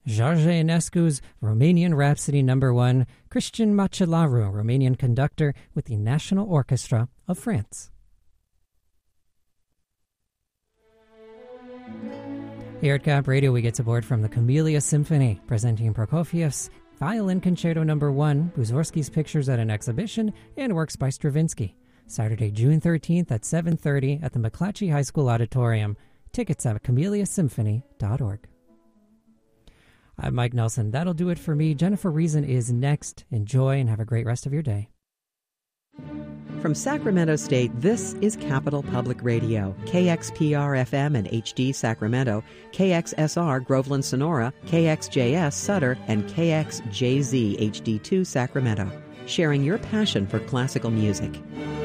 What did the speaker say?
George Enescu's Romanian Rhapsody No. 1, Christian Machelaru, Romanian conductor with the National Orchestra of France. Here at Cap Radio, we get support from the Camellia Symphony, presenting Prokofiev's Violin Concerto No. 1, Mussorgsky's Pictures at an Exhibition, and Works by Stravinsky. Saturday, June 13th at 7:30 at the McClatchy High School Auditorium. Tickets at CameliaSymphony.org. I'm Mike Nelson. That'll do it for me. Jennifer Reason is next. Enjoy and have a great rest of your day. From Sacramento State, this is Capital Public Radio, KXPR-FM and HD Sacramento, KXSR Groveland Sonora, KXJS Sutter, and KXJZ HD2 Sacramento, sharing your passion for classical music.